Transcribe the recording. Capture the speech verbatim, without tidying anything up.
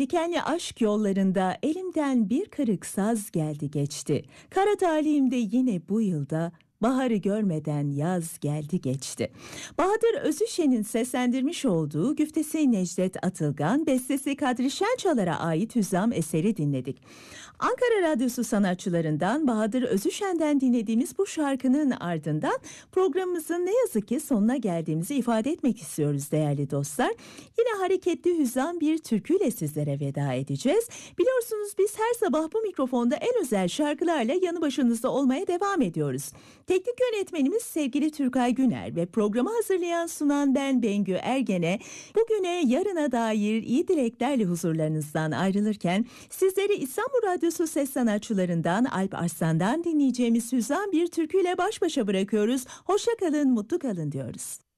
dikenli aşk yollarında elimden bir kırık saz geldi geçti. Kara talihimde yine bu yılda baharı görmeden yaz geldi geçti. Bahadır Özüşen'in seslendirmiş olduğu güftesi Necdet Atılgan, bestesi Kadri Şençalar'a ait Hüzzam eseri dinledik. Ankara Radyosu sanatçılarından Bahadır Özüşen'den dinlediğimiz bu şarkının ardından programımızın ne yazık ki sonuna geldiğimizi ifade etmek istiyoruz değerli dostlar. Yine hareketli hüzzam bir türküyle sizlere veda edeceğiz. Biliyorsunuz biz her sabah bu mikrofonda en özel şarkılarla yanı başınızda olmaya devam ediyoruz. Teknik yönetmenimiz sevgili Türkay Güner ve programı hazırlayan sunan ben Bengü Ergen'e bugüne yarına dair iyi dileklerle huzurlarınızdan ayrılırken sizleri İstanbul Radyosu ses sanatçılarından Alp Arslan'dan dinleyeceğimiz hüzzam bir türküyle baş başa bırakıyoruz. Hoşça kalın, mutlu kalın diyoruz.